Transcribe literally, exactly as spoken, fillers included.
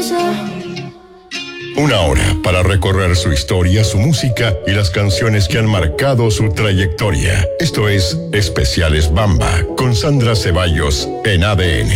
Una hora para recorrer su historia, su música y las canciones que han marcado su trayectoria. Esto es Especiales Bamba con Sandra Ceballos en A D N.